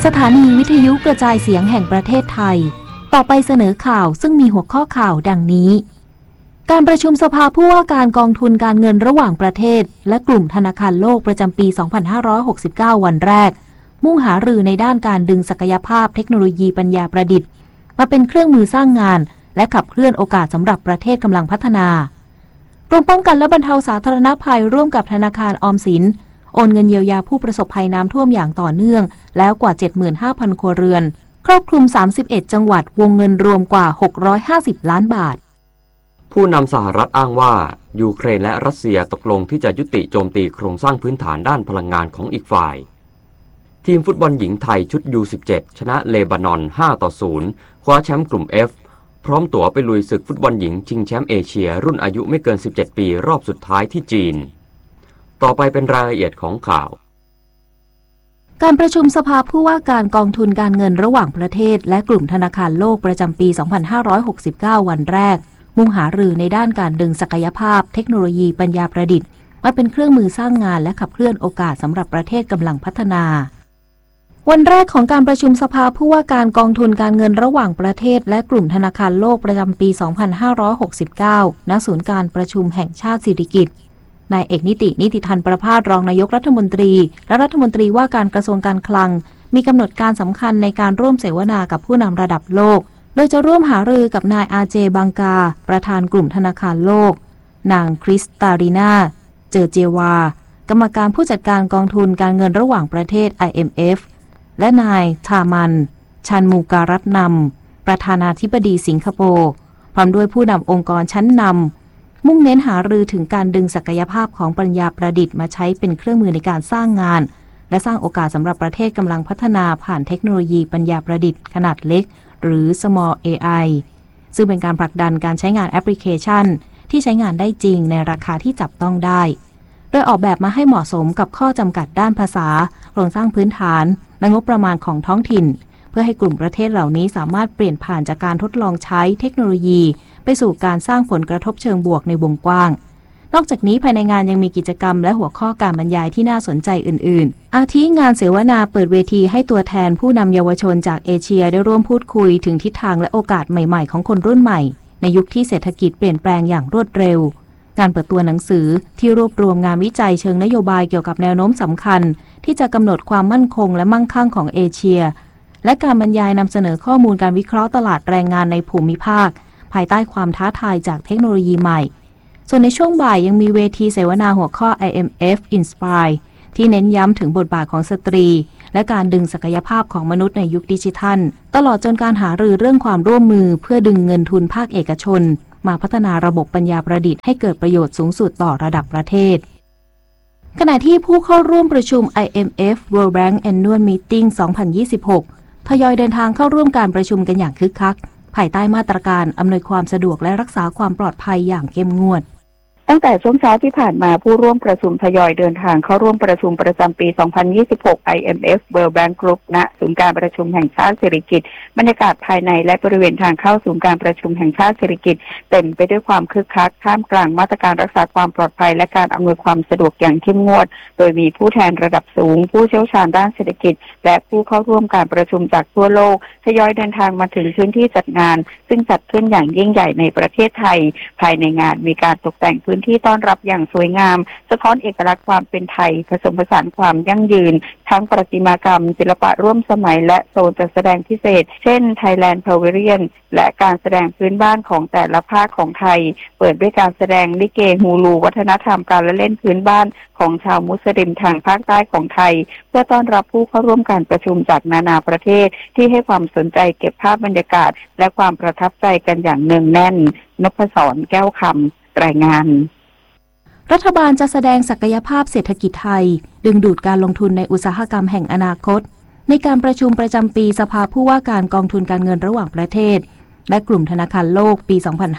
สถานีวิทยุกระจายเสียงแห่งประเทศไทยต่อไปเสนอข่าวซึ่งมีหัวข้อข่าวดังนี้การประชุมสภาผู้ว่าการกองทุนการเงินระหว่างประเทศและกลุ่มธนาคารโลกประจำปี 2569 วันแรกมุ่งหารือในด้านการดึงศักยภาพเทคโนโลยีปัญญาประดิษฐ์มาเป็นเครื่องมือสร้างงานและขับเคลื่อนโอกาสสำหรับประเทศกำลังพัฒนากรมป้องกันและบรรเทาสาธารณภัยร่วมกับธนาคารออมสินโอนเงินเยียวยาผู้ประสบภัยน้ำท่วมอย่างต่อเนื่องแล้วกว่า 75,000 ครัวเรือนครอบคลุม 31 จังหวัดวงเงินรวมกว่า 650 ล้านบาทผู้นำสหรัฐอ้างว่ายูเครนและรัสเซียตกลงที่จะยุติโจมตีโครงสร้างพื้นฐานด้านพลังงานของอีกฝ่ายทีมฟุตบอลหญิงไทยชุด U17 ชนะเลบานอน 5-0 คว้าแชมป์กลุ่ม F พร้อมตั๋วไปลุยศึกฟุตบอลหญิงชิงแชมป์เอเชียรุ่นอายุไม่เกิน 17 ปีรอบสุดท้ายที่จีนต่อไปเป็นรายละเอียดของข่าวการประชุมสภาผู้ว่าการกองทุนการเงินระหว่างประเทศและกลุ่มธนาคารโลกประจำปี 2569 วันแรกมุ่งหารือในด้านการดึงศักยภาพเทคโนโลยีปัญญาประดิษฐ์มาเป็นเครื่องมือสร้างงานและขับเคลื่อนโอกาสสำหรับประเทศกำลังพัฒนาวันแรกของการประชุมสภาผู้ว่าการกองทุนการเงินระหว่างประเทศและกลุ่มธนาคารโลกประจำปี 2569 ณ ศูนย์การประชุมแห่งชาติสิริกิติ์นายเอกนิติธันประภาสรองนายกรัฐมนตรีและรัฐมนตรีว่าการกระทรวงการคลังมีกำหนดการสำคัญในการร่วมเสวนากับผู้นำระดับโลกโดยจะร่วมหารือกับนายอาเจบังกาประธานกลุ่มธนาคารโลกนางคริสตาลีนาเจอเจวากรรมการผู้จัดการกองทุนการเงินระหว่างประเทศ IMF และนายทามันชันมูการัตนำประธานาธิบดีสิงคโปร์พร้อมด้วยผู้นำองค์กรชั้นนำมุ่งเน้นหารือถึงการดึงศักยภาพของปัญญาประดิษฐ์มาใช้เป็นเครื่องมือในการสร้างงานและสร้างโอกาสสำหรับประเทศกำลังพัฒนาผ่านเทคโนโลยีปัญญาประดิษฐ์ขนาดเล็กหรือ Small AI ซึ่งเป็นการผลักดันการใช้งานแอปพลิเคชันที่ใช้งานได้จริงในราคาที่จับต้องได้โดยออกแบบมาให้เหมาะสมกับข้อจำกัดด้านภาษาโครงสร้างพื้นฐานและงบประมาณของท้องถิ่นเพื่อให้กลุ่มประเทศเหล่านี้สามารถเปลี่ยนผ่านจากการทดลองใช้เทคโนโลยีไปสู่การสร้างผลกระทบเชิงบวกในวงกว้างนอกจากนี้ภายในงานยังมีกิจกรรมและหัวข้อการบรรยายที่น่าสนใจอื่นๆอาทิงานเสวนาเปิดเวทีให้ตัวแทนผู้นำเยาวชนจากเอเชียได้ร่วมพูดคุยถึงทิศทางและโอกาสใหม่ๆของคนรุ่นใหม่ในยุคที่เศรษฐกิจเปลี่ยนแปลงอย่างรวดเร็วการเปิดตัวหนังสือที่รวบรวมงานวิจัยเชิงนโยบายเกี่ยวกับแนวโน้มสำคัญที่จะกำหนดความมั่นคงและมั่งคั่งของเอเชียและการบรรยายนำเสนอข้อมูลการวิเคราะห์ตลาดแรงงานในภูมิภาคภายใต้ความท้าทายจากเทคโนโลยีใหม่ส่วนในช่วงบ่ายยังมีเวทีเสวนาหัวข้อ IMF Inspire ที่เน้นย้ำถึงบทบาทของสตรีและการดึงศักยภาพของมนุษย์ในยุคดิจิทัลตลอดจนการหารือเรื่องความร่วมมือเพื่อดึงเงินทุนภาคเอกชนมาพัฒนาระบบปัญญาประดิษฐ์ให้เกิดประโยชน์สูงสุดต่อระดับประเทศขณะที่ผู้เข้าร่วมประชุม IMF World Bank Annual Meeting 2026 ทยอยเดินทางเข้าร่วมการประชุมกันอย่างคึกคักภายใต้มาตรการอำนวยความสะดวกและรักษาความปลอดภัยอย่างเข้มงวดตั้งแต่ช่วงเช้าที่ผ่านมาผู้ร่วมประชุมทยอยเดินทางเข้าร่วมประชุมประจำปี 2026 IMF World Bank Group ณ ศูนย์การประชุมแห่งชาติสิริกิติ์บรรยากาศภายในและบริเวณทางเข้าศูนย์การประชุมแห่งชาติสิริกิติ์เต็มไปด้วยความคึกคักท่ามกลางมาตรการรักษาความปลอดภัยและการอำนวยความสะดวกอย่างเข้มงวดโดยมีผู้แทนระดับสูงผู้เชี่ยวชาญด้านเศรษฐกิจและผู้เข้าร่วมการประชุมจากทั่วโลกทยอยเดินทางมาถึงพื้นที่จัดงานซึ่งจัดขึ้นอย่างยิ่งใหญ่ในประเทศไทยภายในงานมีการตกแต่งพื้นที่ต้อนรับอย่างสวยงามสะท้อนเอกลักษณ์ความเป็นไทยผสมผสานความยั่งยืนทั้งประติมากรรมศิลปะร่วมสมัยและโซนจัดแสดงพิเศษเช่น Thailand Pavilion และการแสดงพื้นบ้านของแต่ละภาคของไทยเปิดด้วยการแสดงลิเกฮูลูวัฒนธรรมการละเล่นพื้นบ้านของชาวมุสลิมทางภาคใต้ของไทยเพื่อต้อนรับผู้เข้าร่วมการประชุมจากนานาประเทศที่ให้ความสนใจเก็บภาพบรรยากาศและความประทับใจกันอย่างเนืองแน่นนพศรแก้วคำรายงานรัฐบาลจะแสดงศักยภาพเศรษฐกิจไทยดึงดูดการลงทุนในอุตสาหกรรมแห่งอนาคตในการประชุมประจำปีสภาผู้ว่าการกองทุนการเงินระหว่างประเทศและกลุ่มธนาคารโลกปี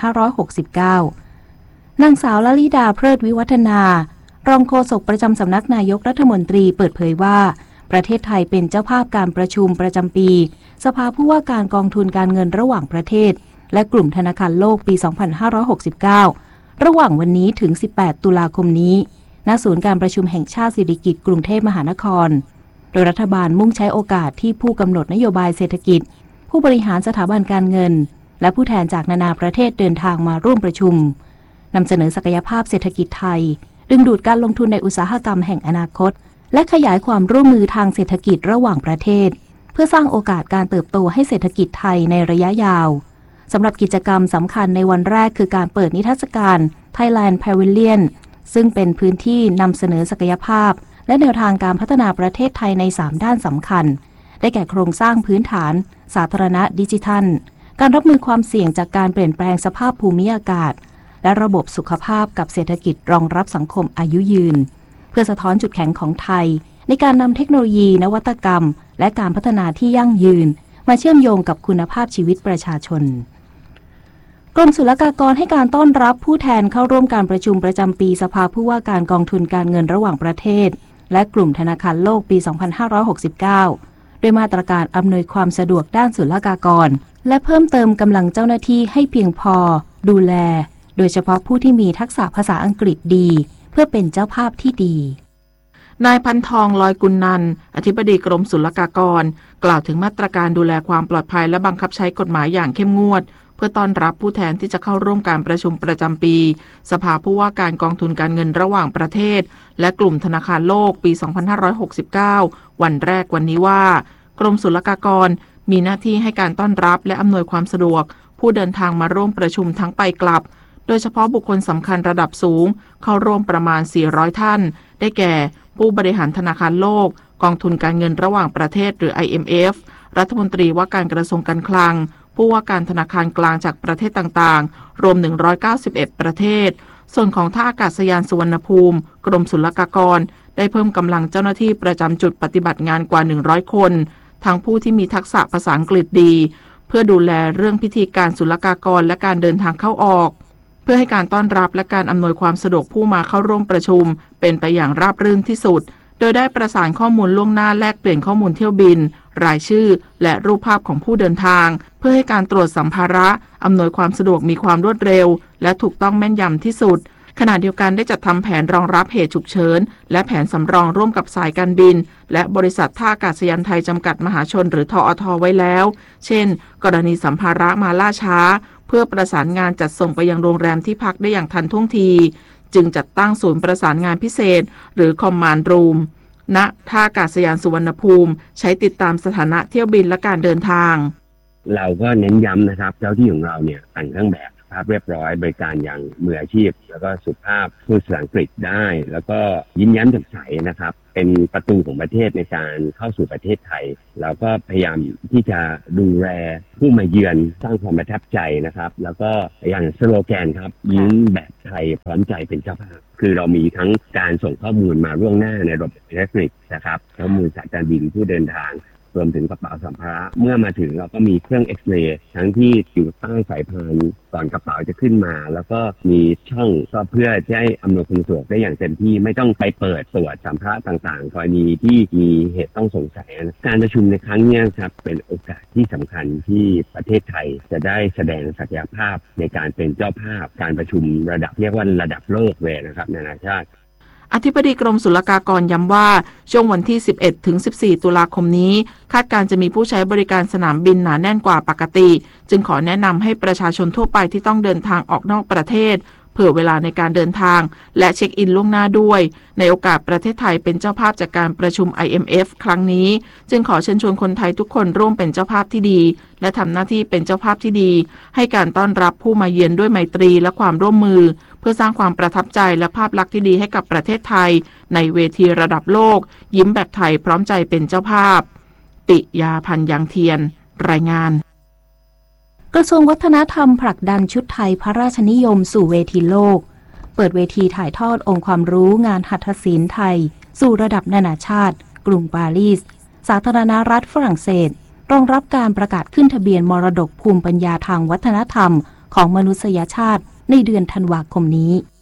2569 นางสาวลลิดาเพลิดวิวัฒนารองโฆษกประจำสำนักนายกรัฐมนตรีเปิดเผยว่าประเทศไทยเป็นเจ้าภาพการประชุมประจำปีสภาผู้ว่าการกองทุนการเงินระหว่างประเทศและกลุ่มธนาคารโลกปี 2569 ระหว่างวันนี้ถึง 18 ตุลาคมนี้ณ ศูนย์การประชุมแห่งชาติสิริกิติ์กรุงเทพมหานครโดยรัฐบาลมุ่งใช้โอกาสที่ผู้กำหนดนโยบายเศรษฐกิจผู้บริหารสถาบันการเงินและผู้แทนจากนานาประเทศเดินทางมาร่วมประชุมนำเสนอศักยภาพเศรษฐกิจไทยดึงดูดการลงทุนในอุตสาหกรรมแห่งอนาคตและขยายความร่วมมือทางเศรษฐกิจระหว่างประเทศเพื่อสร้างโอกาสการเติบโตให้เศรษฐกิจไทยในระยะยาวสำหรับกิจกรรมสำคัญในวันแรกคือการเปิดนิทรรศการ Thailand Pavilion ซึ่งเป็นพื้นที่นำเสนอศักยภาพและแนวทางการพัฒนาประเทศไทยใน3ด้านสำคัญได้แก่โครงสร้างพื้นฐานสาธารณะดิจิทัลการรับมือความเสี่ยงจากการเปลี่ยนแปลงสภาพภูมิอากาศและระบบสุขภาพกับเศรษฐกิจรองรับสังคมอายุยืนเพื่อสะท้อนจุดแข็งของไทยในการนำเทคโนโลยีนวัตกรรมและการพัฒนาที่ยั่งยืนมาเชื่อมโยงกับคุณภาพชีวิตประชาชนกรมศุลกากรให้การต้อนรับผู้แทนเข้าร่วมการประชุมประจำปีสภาผู้ว่าการกองทุนการเงินระหว่างประเทศและกลุ่มธนาคารโลกปี 2569 ด้วยมาตรการอำนวยความสะดวกด้านศุลกากรและเพิ่มเติมกำลังเจ้าหน้าที่ให้เพียงพอดูแลโดยเฉพาะผู้ที่มีทักษะภาษาอังกฤษดีเพื่อเป็นเจ้าภาพที่ดีนายพันทองลอยกุลนันท์อธิบดีกรมศุลกากรกล่าวถึงมาตรการดูแลความปลอดภัยและบังคับใช้กฎหมายอย่างเข้มงวดเพื่อต้อนรับผู้แทนที่จะเข้าร่วมการประชุมประจำปีสภาผู้ว่าการกองทุนการเงินระหว่างประเทศและกลุ่มธนาคารโลกปี 2569 วันแรกวันนี้ว่ากรมศุลกากรมีหน้าที่ให้การต้อนรับและอำนวยความสะดวกผู้เดินทางมาร่วมประชุมทั้งไปกลับโดยเฉพาะบุคคลสำคัญระดับสูงเข้าร่วมประมาณ 400 ท่านได้แก่ผู้บริหารธนาคารโลกกองทุนการเงินระหว่างประเทศหรือ IMF รัฐมนตรีว่าการกระทรวงการคลังผู้ว่าการธนาคารกลางจากประเทศต่างๆรวม191ประเทศส่วนของท่าอากาศยานสุวรรณภูมิกรมศุลกากรได้เพิ่มกำลังเจ้าหน้าที่ประจำจุดปฏิบัติงานกว่า100คนทั้งผู้ที่มีทักษะภาษาอังกฤษดีเพื่อดูแลเรื่องพิธีการศุลกากรและการเดินทางเข้าออกเพื่อให้การต้อนรับและการอำนวยความสะดวกผู้มาเข้าร่วมประชุมเป็นไปอย่างราบรื่นที่สุดโดยได้ประสานข้อมูลล่วงหน้าแลกเปลี่ยนข้อมูลเที่ยวบินรายชื่อและรูปภาพของผู้เดินทางเพื่อให้การตรวจสัมภาระอำนวยความสะดวกมีความรวดเร็วและถูกต้องแม่นยำที่สุดขณะเดียวกันได้จัดทำแผนรองรับเหตุฉุกเฉินและแผนสำรองร่วมกับสายการบินและบริษัทท่าอากาศยานไทยจำกัดมหาชนหรือทอท.ไว้แล้วเช่นกรณีสัมภาระมาล่าช้าเพื่อประสานงานจัดส่งไปยังโรงแรมที่พักได้อย่างทันท่วงทีจึงจัดตั้งศูนย์ประสานงานพิเศษหรือ Command Room ณท่าอากาศยานสุวรรณภูมิใช้ติดตามสถานะเที่ยวบินและการเดินทางเราก็เน้นย้ำนะครับเจ้าที่ของเราเนี่ยแต่งเครื่องแบบภาพเรียบร้อยบริการอย่างมืออาชีพแล้วก็สุภาพพูดภาษาอังกฤษได้แล้วก็ยิ้มแย้มแจ่มใสนะครับเป็นประตูของประเทศในการเข้าสู่ประเทศไทยเราก็พยายามที่จะดูแลผู้มาเยือนสร้างความประทับใจนะครับแล้วก็อย่างสโลแกนครับยิ้มแบบไทยพร้อมใจเป็นเจ้าภาพคือเรามีทั้งการส่งข้อมูลมาล่วงหน้าในระบบอิเล็กทรอนิกส์นะครับข้อมูลสายการบินผู้เดินทางรวมถึงกระเป๋าสัมภาระเมื่อมาถึงเราก็มีเครื่องเอ็กซเรย์ทั้งที่อยู่ใต้สายพานก่อนกระเป๋าจะขึ้นมาแล้วก็มีช่องก็เพื่อให้อำนวยความสะดวกได้อย่างเต็มที่ไม่ต้องไปเปิดตรวจสัมภาระต่างๆกรณีที่มีเหตุต้องสงสัยการประชุมในครั้งนี้ครับเป็นโอกาสที่สำคัญที่ประเทศไทยจะได้แสดงศักยภาพในการเป็นเจ้าภาพการประชุมระดับเรียกว่าระดับโลกเลยนะครับนานาชาติอธิบดีกรมศุลกากรย้ำว่าช่วงวันที่ 11 ถึง 14 ตุลาคมนี้คาดการจะมีผู้ใช้บริการสนามบินหนาแน่นกว่าปกติจึงขอแนะนำให้ประชาชนทั่วไปที่ต้องเดินทางออกนอกประเทศเผื่อเวลาในการเดินทางและเช็คอินล่วงหน้าด้วยในโอกาสประเทศไทยเป็นเจ้าภาพจากการประชุม IMF ครั้งนี้จึงขอเชิญชวนคนไทยทุกคนร่วมเป็นเจ้าภาพที่ดีและทำหน้าที่เป็นเจ้าภาพที่ดีให้การต้อนรับผู้มาเยือนด้วยไมตรีและความร่วมมือเพื่อสร้างความประทับใจและภาพลักษณ์ที่ดีให้กับประเทศไทยในเวทีระดับโลกยิ้มแบบไทยพร้อมใจเป็นเจ้าภาพปิยาพันธ์ยางเทียนรายงานกระทรวงวัฒนธรรมผลักดันชุดไทยพระราชนิยมสู่เวทีโลกเปิดเวทีถ่ายทอดองค์ความรู้งานหัตถศิลป์ไทยสู่ระดับนานาชาติกรุงปารีสสาธารณรัฐฝรั่งเศสรองรับการประกาศขึ้นทะเบียนมรดกภูมิปัญญาทางวัฒนธรรมของมนุษยชาติในเดือนธันวาคมนี้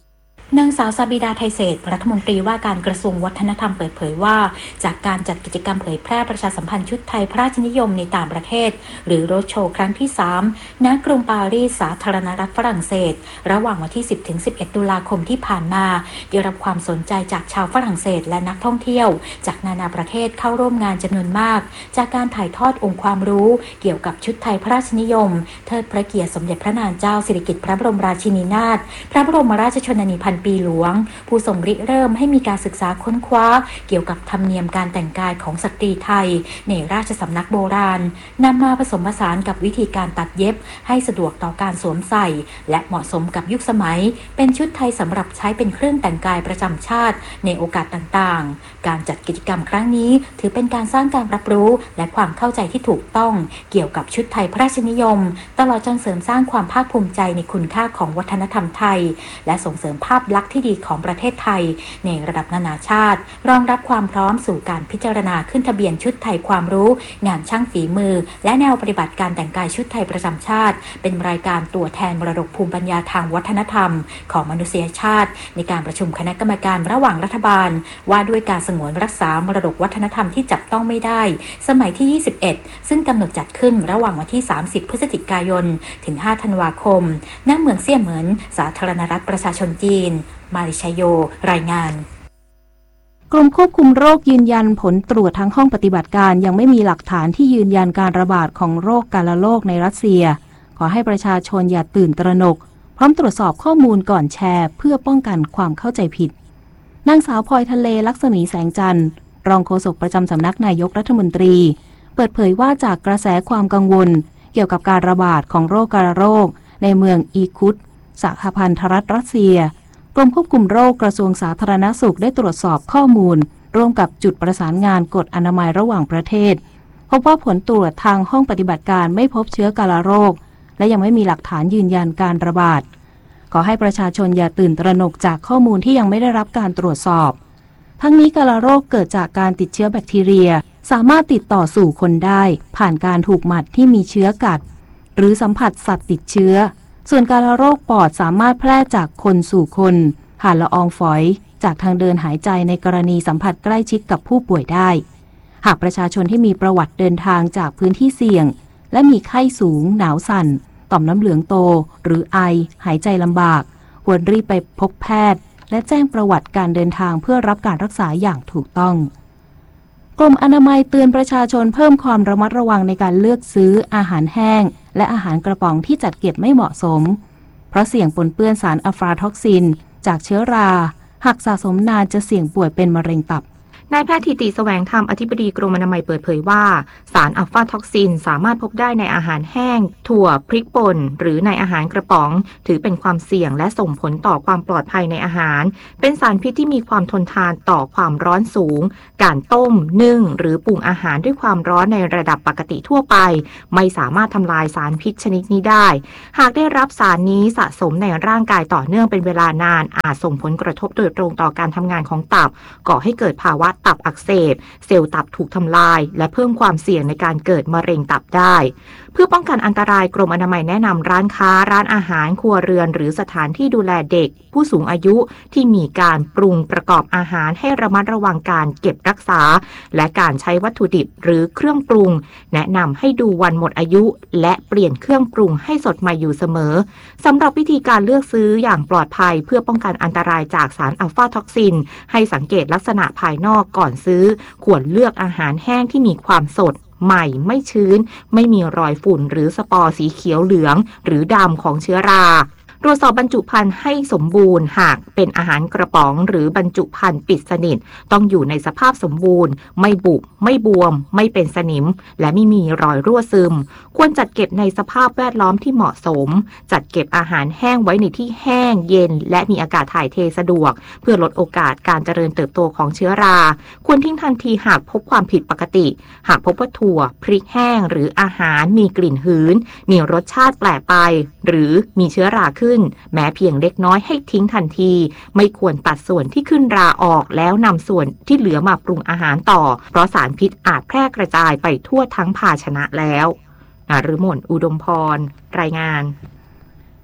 นางสาวซาบิดาไทยเศรษฐ์รัฐมนตรีว่าการกระทรวงวัฒนธรรมเปิดเผยว่าจากการจัดกิจกรรมเผยแพร่ประชาสัมพันธ์ชุดไทยพระราชนิยมในต่างประเทศหรือโรดโชว์ครั้งที่ 3 ณ กรุงปารีสสาธารณรัฐฝรั่งเศสระหว่างวันที่ 10-11 ตุลาคมที่ผ่านมาได้รับความสนใจจากชาวฝรั่งเศสและนักท่องเที่ยวจากนานาประเทศเข้าร่วมงานจำนวนมากจากการถ่ายทอดองค์ความรู้เกี่ยวกับชุดไทยพระราชนิยมเทิดพระเกียรติสมเด็จพระนางเจ้าสิริกิติ์พระบรมราชินีนาถพระบรมราชชนนีพันปีหลวงผู้ทรงริเริ่มให้มีการศึกษาค้นคว้าเกี่ยวกับธรรมเนียมการแต่งกายของสตรีไทยในราชสำนักโบราณนำมาผสมผสานกับวิธีการตัดเย็บให้สะดวกต่อการสวมใส่และเหมาะสมกับยุคสมัยเป็นชุดไทยสำหรับใช้เป็นเครื่องแต่งกายประจำชาติในโอกาสต่างๆการจัดกิจกรรมครั้งนี้ถือเป็นการสร้างการรับรู้และความเข้าใจที่ถูกต้องเกี่ยวกับชุดไทยพระราชนิยมตลอดจนเสริมสร้างความภาคภูมิใจในคุณค่าของวัฒนธรรมไทยและส่งเสริมภาพลักษณ์ที่ดีของประเทศไทยในระดับนานาชาติรองรับความพร้อมสู่การพิจารณาขึ้นทะเบียนชุดไทยความรู้งานช่างฝีมือและแนวปฏิบัติการแต่งกายชุดไทยประจำชาติเป็นรายการตัวแทนมรดกภูมิปัญญาทางวัฒนธรรมของมนุษยชาติในการประชุมคณะกรรมการระหว่างรัฐบาลว่าด้วยการสงวนรักษามรดกวัฒนธรรมที่จับต้องไม่ได้สมัยที่ 21ซึ่งกำหนดจัดขึ้นระหว่างวันที่ 30 พฤศจิกายนถึง 5 ธันวาคมณ เมืองเซี่ยเหมินสาธารณรัฐประชาชนจีนมาริชโยรายงานกรมควบคุมโรคยืนยันผลตรวจทั้งห้องปฏิบัติการยังไม่มีหลักฐานที่ยืนยันการระบาดของโรคกาฬโรคในรัสเซียขอให้ประชาชนอย่าตื่นตระหนกพร้อมตรวจสอบข้อมูลก่อนแชร์เพื่อป้องกันความเข้าใจผิดนางสาวพลอยทะเลลักษมีแสงจันทร์รองโฆษกประจำสำนักนายกรัฐมนตรีเปิดเผยว่าจากกระแสความกังวลเกี่ยวกับการระบาดของโรคกาฬโรคในเมืองอีคุตสหพันธรัฐรัสเซียกรมควบคุมโรคกระทรวงสาธารณสุขได้ตรวจสอบข้อมูลร่วมกับจุดประสานงานกฎอนามัยระหว่างประเทศพบว่าผลตรวจทางห้องปฏิบัติการไม่พบเชื้อกาฬโรคและยังไม่มีหลักฐานยืนยันการระบาดขอให้ประชาชนอย่าตื่นตระหนกจากข้อมูลที่ยังไม่ได้รับการตรวจสอบทั้งนี้กาฬโรคเกิดจากการติดเชื้อแบคทีเรียสามารถติดต่อสู่คนได้ผ่านการถูกหมัดที่มีเชื้อกัดหรือสัมผัสสัตว์ติดเชื้อส่วนกาฬโรคปอดสามารถแพร่จากคนสู่คนผ่านละอองฝอยจากทางเดินหายใจในกรณีสัมผัสใกล้ชิดกับผู้ป่วยได้หากประชาชนที่มีประวัติเดินทางจากพื้นที่เสี่ยงและมีไข้สูงหนาวสั่นต่อมน้ำเหลืองโตหรือไอหายใจลำบากควรรีบไปพบแพทย์และแจ้งประวัติการเดินทางเพื่อรับการรักษาอย่างถูกต้องกรมอนามัยเตือนประชาชนเพิ่มความระมัดระวังในการเลือกซื้ออาหารแห้งและอาหารกระป๋องที่จัดเก็บไม่เหมาะสมเพราะเสี่ยงปนเปื้อนสารอะฟลาท็อกซินจากเชื้อราหากสะสมนานจะเสี่ยงป่วยเป็นมะเร็งตับนายแพทย์ธิติแสวงธรรมอธิบดีกรมอนามัยเปิดเผยว่าสารอะฟลาท็อกซินสามารถพบได้ในอาหารแห้งถั่วพริกป่นหรือในอาหารกระป๋องถือเป็นความเสี่ยงและส่งผลต่อความปลอดภัยในอาหารเป็นสารพิษที่มีความทนทานต่อความร้อนสูงการต้มนึ่งหรือปรุงอาหารด้วยความร้อนในระดับปกติทั่วไปไม่สามารถทำลายสารพิษชนิดนี้ได้หากได้รับสารนี้สะสมในร่างกายต่อเนื่องเป็นเวลานานอาจส่งผลกระทบโดยตรงต่อการทำงานของตับก่อให้เกิดภาวะตับอักเสบเซลล์ตับถูกทำลายและเพิ่มความเสี่ยงในการเกิดมะเร็งตับได้เพื่อป้องกันอันตรายกรมอนามัยแนะนำร้านค้าร้านอาหารครัวเรือนหรือสถานที่ดูแลเด็กผู้สูงอายุที่มีการปรุงประกอบอาหารให้ระมัดระวังการเก็บรักษาและการใช้วัตถุดิบหรือเครื่องปรุงแนะนำให้ดูวันหมดอายุและเปลี่ยนเครื่องปรุงให้สดใหม่อยู่เสมอสำหรับวิธีการเลือกซื้ออย่างปลอดภัยเพื่อป้องกันอันตรายจากสารอะลฟาท็อกซินให้สังเกตลักษณะภายนอกก่อนซื้อควรเลือกอาหารแห้งที่มีความสดใหม่ไม่ชื้นไม่มีรอยฝุ่นหรือสปอร์สีเขียวเหลืองหรือดำของเชื้อราตรวจสอบบรรจุภัณฑ์ให้สมบูรณ์หากเป็นอาหารกระป๋องหรือบรรจุภัณฑ์ปิดสนิทต้องอยู่ในสภาพสมบูรณ์ไม่บุบไม่บวมไม่เป็นสนิมและไม่มีรอยรั่วซึมควรจัดเก็บในสภาพแวดล้อมที่เหมาะสมจัดเก็บอาหารแห้งไว้ในที่แห้งเย็นและมีอากาศถ่ายเทสะดวกเพื่อลดโอกาสการเจริญเติบโตของเชื้อราควรทิ้งทันทีหากพบความผิดปกติหากพบว่าถั่วพริกแห้งหรืออาหารมีกลิ่นหืนมีรสชาติแปลกไปหรือมีเชื้อราขึ้นแม้เพียงเล็กน้อยให้ทิ้งทันทีไม่ควรตัดส่วนที่ขึ้นราออกแล้วนำส่วนที่เหลือมาปรุงอาหารต่อเพราะสารพิษอาจแพร่กระจายไปทั่วทั้งภาชนะแล้วฤมลอุดมพรรายงาน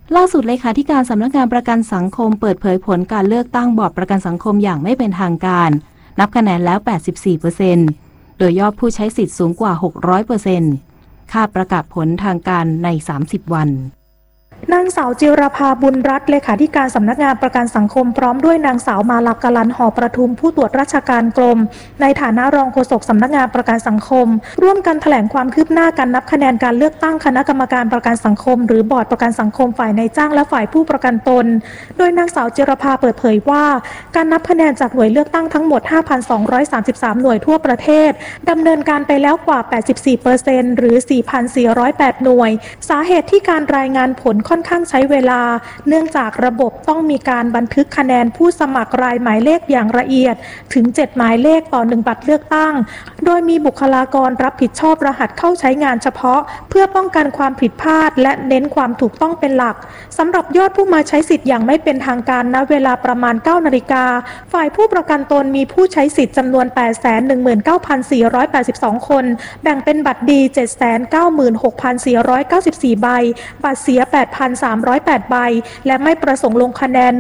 ล่าสุดเลขาธิการสำนักงานประกันสังคมเปิดเผยผลการเลือกตั้งบอร์ดประกันสังคมอย่างไม่เป็นทางการนับคะแนนแล้ว 84% โดยยอดผู้ใช้สิทธิ์สูงกว่า 600% คาดประกาศผลทางการใน 30 วันนางสาวจิรภาบุญรัตน์เลขาธิการสำนักงานประกันสังคมพร้อมด้วยนางสาวมาลักกลันหอประทุมผู้ตรวจราชการกรมในฐานะรองโฆษกสำนักงานประกันสังคมร่วมกันแถลงความคืบหน้าการนับคะแนนการเลือกตั้งคณะกรรมการประกันสังคมหรือบอร์ดประกันสังคมฝ่ายนายจ้างและฝ่ายผู้ประกันตนโดยนางสาวจิรภาเปิดเผยว่าการนับคะแนนจากหน่วยเลือกตั้งทั้งหมด 5,233 หน่วยทั่วประเทศดำเนินการไปแล้วกว่า 84% หรือ 4,408 หน่วยสาเหตุที่การรายงานผลค่อนข้างใช้เวลาเนื่องจากระบบต้องมีการบันทึกคะแนนผู้สมัครรายหมายเลขอย่างละเอียดถึง7หมายเลขต่อ1บัตรเลือกตั้งโดยมีบุคลากรรับผิดชอบรหัสเข้าใช้งานเฉพาะเพื่อป้องกันความผิดพลาดและเน้นความถูกต้องเป็นหลักสำหรับยอดผู้มาใช้สิทธิ์อย่างไม่เป็นทางการณเวลาประมาณ 9 นาฬิกาฝ่ายผู้ประกันตนมีผู้ใช้สิทธิ์จำนวน 819,482 คนแบ่งเป็นบัตรดี 796,494 ใบบัตรเสีย 8,308 ใบและไม่ประสงค์ลงคะแนน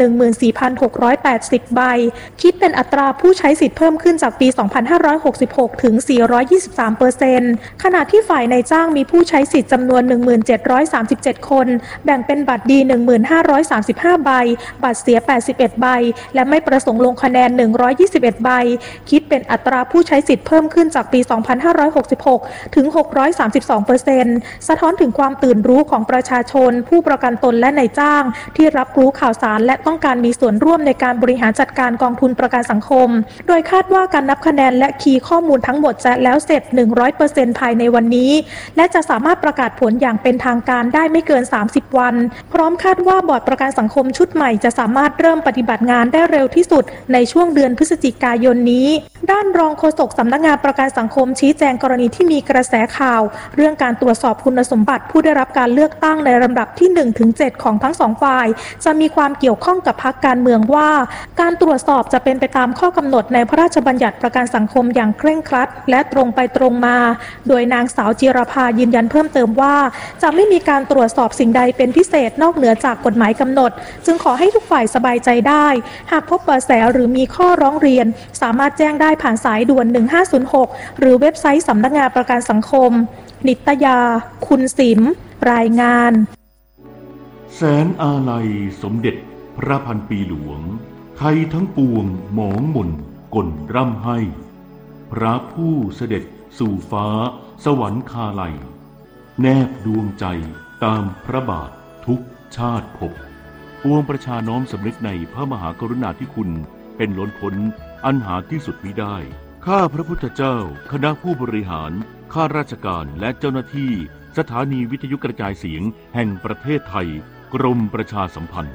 14,680 ใบคิดเป็นอัตราผู้ใช้สิทธิ์เพิ่มขึ้นจากปี 2566 ถึง 423% ขณะที่ฝ่ายนายจ้างมีผู้ใช้สิทธิ์จำนวน 1737 คนแบ่งเป็นบัตรดี 1535 ใบบัตรเสีย 81 ใบและไม่ประสงค์ลงคะแนน 121 ใบคิดเป็นอัตราผู้ใช้สิทธิ์เพิ่มขึ้นจากปี 2566 ถึง 632% สะท้อนถึงความตื่นรู้ของประชาชนผู้ประกันตนและนายจ้างที่รับรู้ข่าวสารและต้องการมีส่วนร่วมในการบริหารจัดการกองทุนประกันสังคมโดยคาดว่าการนับคะแนนและคีย์ข้อมูลทั้งหมดจะแล้วเสร็จ 100% ภายในวันนี้และจะสามารถประกาศผลอย่างเป็นทางการได้ไม่เกิน30วันพร้อมคาดว่าบอร์ดประกันสังคมชุดใหม่จะสามารถเริ่มปฏิบัติงานได้เร็วที่สุดในช่วงเดือนพฤศจิกายนนี้ด้านรองโฆษกสำนักงานประกันสังคมชี้แจงกรณีที่มีกระแสข่าวเรื่องการตรวจสอบคุณสมบัติผู้ได้รับการเลือกตั้งในลำดับที่ 1-7 ของทั้งสองฝ่ายจะมีความเกี่ยวข้องกับพรรคการเมืองว่าการตรวจสอบจะเป็นไปตามข้อกำหนดในพระราชบัญญัติประกันสังคมอย่างเคร่งครัดและตรงไปตรงมาโดยนางสาวจิรภายืนยันเพิ่มเติมว่าจะไม่มีการตรวจสอบสิ่งใดเป็นพิเศษนอกเหนือจากกฎหมายกำหนดจึงขอให้ทุกฝ่ายสบายใจได้หากพบเบาะแสหรือมีข้อร้องเรียนสามารถแจ้งได้ผ่านสายด่วน1506หรือเว็บไซต์สำนักงานประกันสังคมนิตยาคุณสิมรายงานแสนอาลัยสมเด็จพระพันปีหลวงไทยทั้งปวงหมองหม่นก่นร่ำให้พระผู้เสด็จสู่ฟ้าสวรรคาลัยแนบดวงใจตามพระบาททุกชาติภพปวงประชาน้อมสำนึกในพระมหากรุณาธิคุณเป็นล้นพ้นอันหาที่สุดมิได้ข้าพระพุทธเจ้าคณะผู้บริหารข้าราชการและเจ้าหน้าที่สถานีวิทยุกระจายเสียงแห่งประเทศไทยกรมประชาสัมพันธ์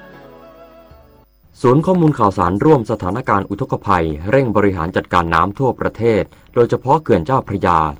ศูนย์ข้อมูลข่าวสารร่วมสถานการณ์อุทกภัยเร่งบริหารจัดการน้ำทั่วประเทศโดยเฉพาะเขื่อนเจ้าพระยา